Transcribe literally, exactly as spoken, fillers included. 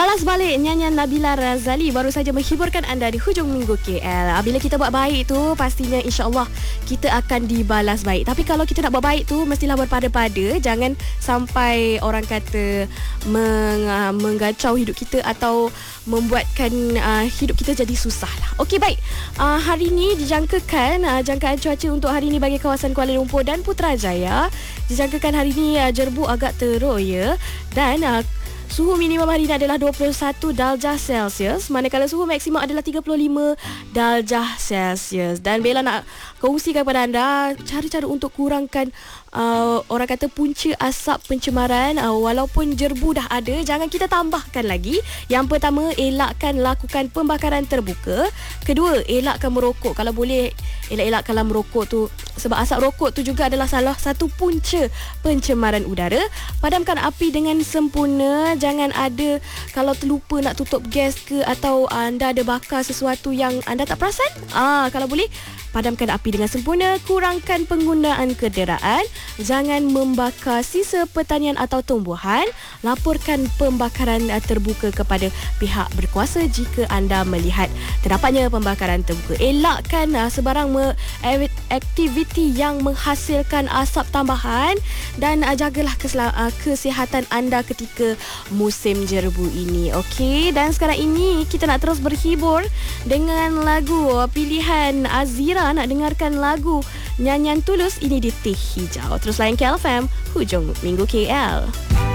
Balas balik nyanyian Nabila Razali baru saja menghiburkan anda di hujung minggu K L. Bila kita buat baik tu, pastinya insya-Allah kita akan dibalas baik. Tapi kalau kita nak buat baik tu, mestilah berpada-pada. Jangan sampai orang kata meng, uh, menggacau hidup kita atau membuatkan uh, hidup kita jadi susah lah. Okey, baik. Uh, hari ini dijangkakan uh, jangkaan cuaca untuk hari ini bagi kawasan Kuala Lumpur dan Putrajaya. Dijangkakan hari ini uh, jerbu agak teruk ya. Dan uh, suhu minimum hari ini adalah dua puluh satu darjah Celsius, manakala suhu maksimum adalah tiga puluh lima darjah Celsius. Dan Bella nak kongsikan kepada anda cara-cara untuk kurangkan uh, orang kata punca asap pencemaran. Uh, walaupun jerbu dah ada, jangan kita tambahkan lagi. Yang pertama, elakkan lakukan pembakaran terbuka. Kedua, elakkan merokok. Kalau boleh, elak-elakkanlah merokok tu, sebab asap rokok tu juga adalah salah satu punca pencemaran udara. Padamkan api dengan sempurna. Jangan ada kalau terlupa nak tutup gas ke, atau anda ada bakar sesuatu yang anda tak perasan. Ah, kalau boleh, padamkan api dengan sempurna. Kurangkan penggunaan kenderaan. Jangan membakar sisa pertanian atau tumbuhan. Laporkan pembakaran terbuka kepada pihak berkuasa jika anda melihat terdapatnya pembakaran terbuka. Elakkan sebarang aktiviti yang menghasilkan asap tambahan, dan jagalah kesihatan anda ketika musim jerbu ini. Okey, dan sekarang ini kita nak terus berhibur dengan lagu pilihan Azira. Nak dengarkan lagu nyanyian Tulus ini di Teh Hijau. Terus layan K L F M hujung minggu K L.